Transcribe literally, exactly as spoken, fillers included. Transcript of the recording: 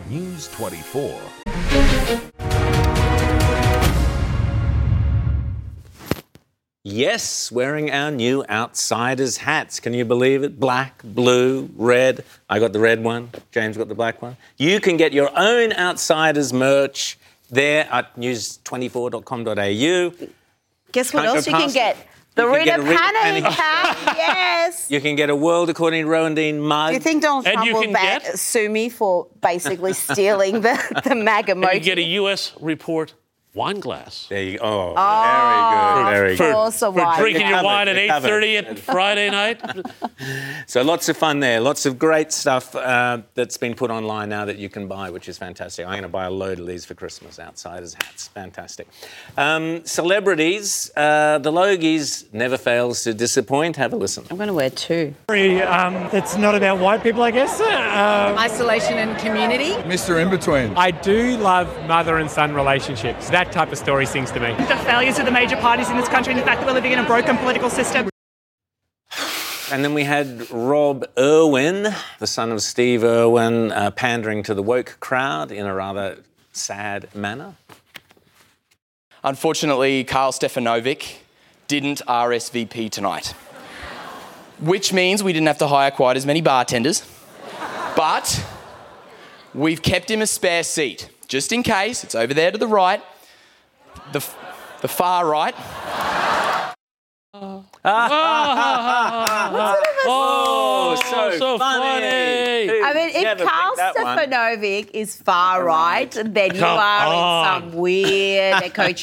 News twenty-four. Yes, wearing our new Outsiders hats. Can you believe it? Black, blue, red. I got the red one. James got the black one. You can get your own Outsiders merch there at news twenty-four dot com dot a u. Guess what Can't else go you can past get? it. The You can Rita get a Rita Panic Panic. hat. Yes. You can get a World According to Rowan mug. Do you think Donald And Trump you will can back, get- sue me for basically stealing the, the MAGA And motif? you get a U S Report wine glass. There you go. Oh, Oh, very good. Very of good. course, a For wine drinking glass. your covered, wine at you're eight covered. thirty at Friday night. So lots of fun there. Lots of great stuff uh, that's been put online now that you can buy, which is fantastic. I'm going to buy a load of these for Christmas. Outsiders hats. Fantastic. Um, celebrities. Uh, the Logies never fails to disappoint. Have a listen. I'm going to wear two. Um, it's not about white people, I guess. Uh, Isolation and community. Mister In-Between. I do love mother and son relationships. That type of story sings to me. The failures of the major parties in this country and the fact that we're living in a broken political system. And then we had Rob Irwin, the son of Steve Irwin, uh, pandering to the woke crowd in a rather sad manner. Unfortunately, Karl Stefanovic didn't R S V P tonight, which means we didn't have to hire quite as many bartenders, but we've kept him a spare seat, just in case. It's over there to the right, the, the far right. Oh, so, so funny. Who I mean, if never Karl picked that one? Stefanovic is far right, then you Come are on. in some weird echo chamber.